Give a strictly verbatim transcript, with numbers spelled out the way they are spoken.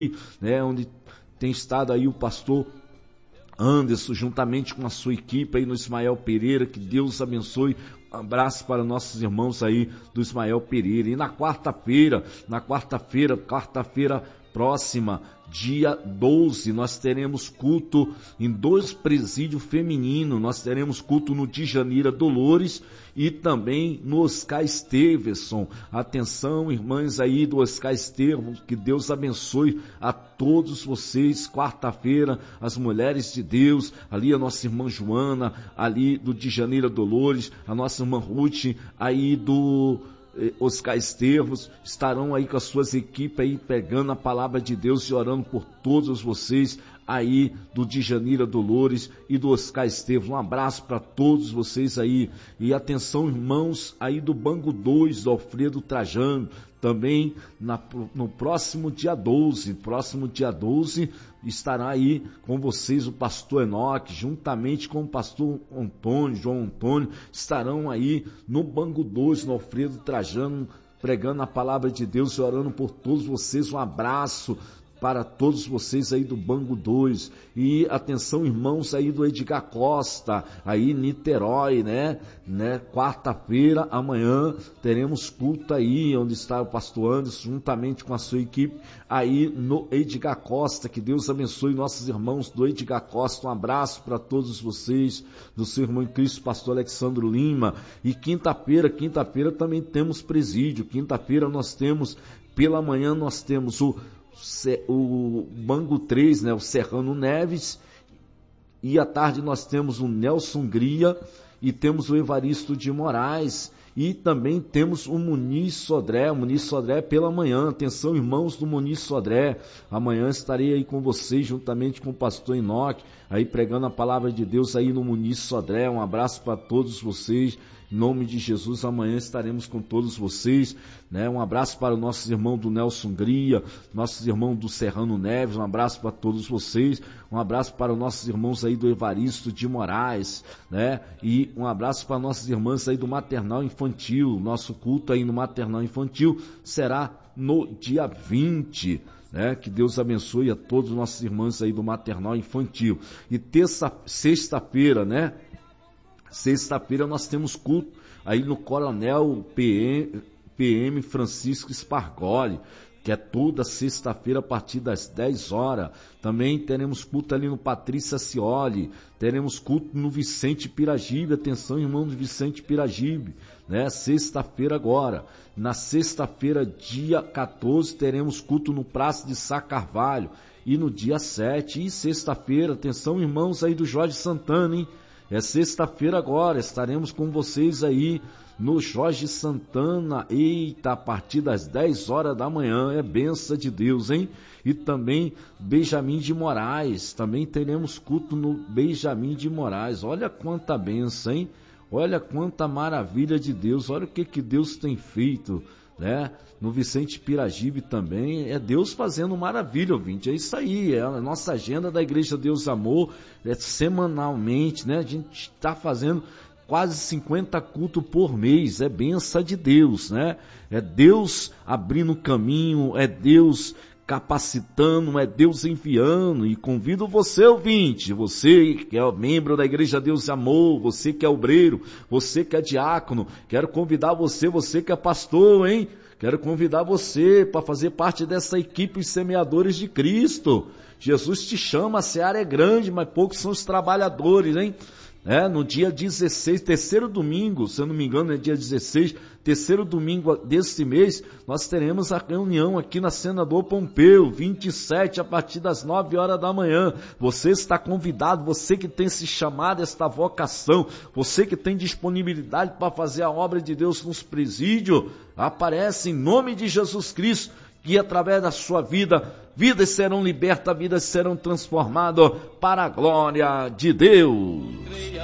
né, onde tem estado aí o pastor Anderson, juntamente com a sua equipe aí no Ismael Pereira. Que Deus abençoe. Um abraço para nossos irmãos aí do Ismael Pereira. E na quarta-feira, na quarta-feira, quarta-feira próxima, dia doze, nós teremos culto em dois presídios femininos. Nós teremos culto no Djanira Dolores e também no Oscar Stevenson. Atenção, irmãs aí do Oscar Stevenson, que Deus abençoe a todos vocês. Quarta-feira, as mulheres de Deus, ali a nossa irmã Joana, ali do Djanira Dolores, a nossa irmã Ruth, aí do Oscar Esteves, estarão aí com as suas equipes aí pegando a palavra de Deus e orando por todos vocês aí do Djanira Dolores e do Oscar Esteves. Um abraço para todos vocês aí. E atenção, irmãos aí do Bangu dois, do Alfredo Trajano, também na, no próximo dia doze, próximo dia doze, estará aí com vocês o pastor Enoque, juntamente com o pastor Antônio, João Antônio, estarão aí no Bangu dois, no Alfredo Trajano, pregando a palavra de Deus e orando por todos vocês. Um abraço para todos vocês aí do Bangu dois. E atenção, irmãos aí do Edgar Costa, aí Niterói, né? né? Quarta-feira, amanhã, teremos culto aí, onde está o pastor Anderson, juntamente com a sua equipe, aí no Edgar Costa. Que Deus abençoe nossos irmãos do Edgar Costa. Um abraço para todos vocês, do seu irmão em Cristo, pastor Alexandro Lima. E quinta-feira, quinta-feira também temos presídio. Quinta-feira nós temos, pela manhã nós temos o o Bangu três, né, o Serrano Neves, e à tarde nós temos o Nelson Gria e temos o Evaristo de Moraes, e também temos o Muniz Sodré. O Muniz Sodré pela manhã. Atenção, irmãos do Muniz Sodré, amanhã estarei aí com vocês, juntamente com o pastor Enoque, aí pregando a palavra de Deus aí no Muniz Sodré. Um abraço para todos vocês. Em nome de Jesus, amanhã estaremos com todos vocês, né? Um abraço para o nosso irmão do Nelson Gria, nossos irmãos do Serrano Neves, um abraço para todos vocês, um abraço para os nossos irmãos aí do Evaristo de Moraes, né? E um abraço para nossas irmãs aí do Maternal Infantil. Nosso culto aí no Maternal Infantil será no dia vinte, né? Que Deus abençoe a todos os nossos irmãos aí do Maternal Infantil. E terça, sexta-feira, né? Sexta-feira nós temos culto aí no Coronel P M, P M Francisco Spargoli, que é toda sexta-feira a partir das dez horas. Também teremos culto ali no Patrícia Cioli, teremos culto no Vicente Piragibe. Atenção, irmão do Vicente Piragibe, né? Sexta-feira agora. Na sexta-feira, dia quatorze, teremos culto no Praça de Sá Carvalho. E no dia sete, e sexta-feira, atenção, irmãos aí do Jorge Santana, hein? É sexta-feira agora, estaremos com vocês aí no Jorge Santana, eita, a partir das dez horas da manhã. É benção de Deus, hein? E também Benjamin de Moraes, também teremos culto no Benjamin de Moraes. Olha quanta benção, hein? Olha quanta maravilha de Deus, olha o que, que Deus tem feito, né? No Vicente Piragibe também, é Deus fazendo maravilha, ouvinte. É isso aí, é a nossa agenda da Igreja Deus Amor, é semanalmente, né? A gente está fazendo quase cinquenta cultos por mês, é benção de Deus, né? É Deus abrindo caminho, é Deus capacitando, é Deus enviando. E convido você, ouvinte, você que é membro da Igreja Deus Amor, você que é obreiro, você que é diácono, quero convidar você, você que é pastor, hein? Quero convidar você para fazer parte dessa equipe de semeadores de Cristo. Jesus te chama, a seara é grande, mas poucos são os trabalhadores, hein? É, no dia dezesseis, terceiro domingo, se eu não me engano é dia dezesseis, terceiro domingo desse mês, nós teremos a reunião aqui na Senador Pompeu, vinte e sete, a partir das nove horas da manhã. Você está convidado, você que tem esse chamado, esta vocação, você que tem disponibilidade para fazer a obra de Deus nos presídios, aparece em nome de Jesus Cristo, que através da sua vida, vidas serão libertas, vidas serão transformadas para a glória de Deus.